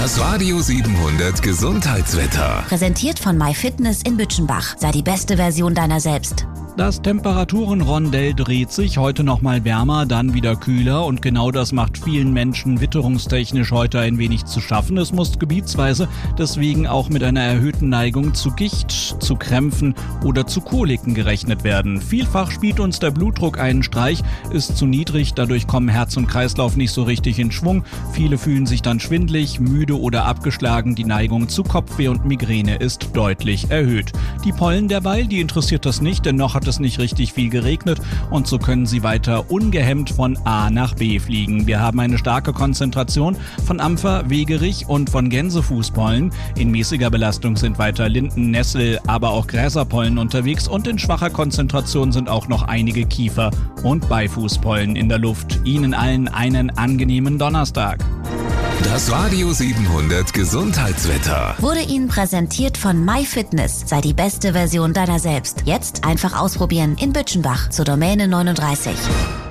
Das Radio 700 Gesundheitswetter. Präsentiert von MyFitness in Bütchenbach. Sei die beste Version deiner selbst. Das Temperaturenrondell dreht sich, heute noch mal wärmer, dann wieder kühler und genau das macht vielen Menschen witterungstechnisch heute ein wenig zu schaffen. Es muss gebietsweise deswegen auch mit einer erhöhten Neigung zu Gicht, zu Krämpfen oder zu Koliken gerechnet werden. Vielfach spielt uns der Blutdruck einen Streich, ist zu niedrig, dadurch kommen Herz und Kreislauf nicht so richtig in Schwung. Viele fühlen sich dann schwindelig, müde oder abgeschlagen. Die Neigung zu Kopfweh und Migräne ist deutlich erhöht. Die Pollen derweil, die interessiert das nicht, denn noch hat es nicht richtig viel geregnet und so können sie weiter ungehemmt von A nach B fliegen. Wir haben eine starke Konzentration von Ampfer, Wegerich und von Gänsefußpollen. In mäßiger Belastung sind weiter Linden, Nessel, aber auch Gräserpollen unterwegs und in schwacher Konzentration sind auch noch einige Kiefer- und Beifußpollen in der Luft. Ihnen allen einen angenehmen Donnerstag. Das Radio 700 Gesundheitswetter Wurde Ihnen präsentiert von MyFitness. Sei die beste Version deiner selbst. Jetzt einfach ausprobieren in Bütchenbach zur Domäne 39.